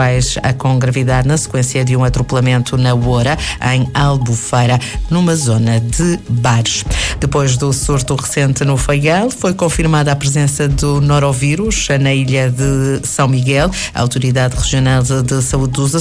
com gravidade na sequência de um atropelamento na Oura, em Albufeira, numa zona de bares. Depois do surto recente no Faial, foi confirmada a presença do norovírus na ilha de São Miguel. A Autoridade Regional de Saúde dos